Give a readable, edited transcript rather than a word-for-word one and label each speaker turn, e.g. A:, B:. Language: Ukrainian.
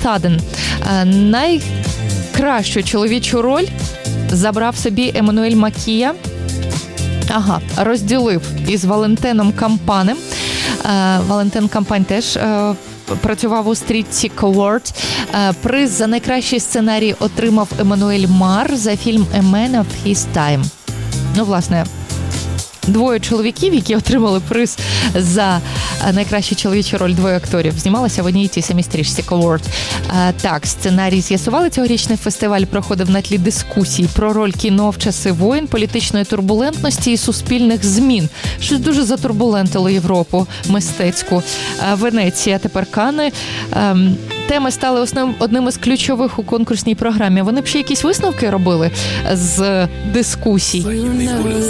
A: Стаден. Найкращу чоловічу роль забрав собі Еммануель Макія. Розділив із Валентином Кампанем. Валентин Кампань теж працював у стрічці Court. Приз за найкращий сценарій отримав Еммануель Мар за фільм A Man of His Time. Власне, двоє чоловіків, які отримали приз за найкращу чоловічу роль, двоє акторів, знімалися в одній і тій самій стрічці Court. Так, сценарій з'ясували. Цьогорічний фестиваль проходив на тлі дискусій про роль кіно в часи воєн, політичної турбулентності і суспільних змін. Щось дуже затурбулентило Європу мистецьку. Венеція, тепер Канни. Теми стали одним із ключових у конкурсній програмі. Вони б ще якісь висновки робили з дискусій?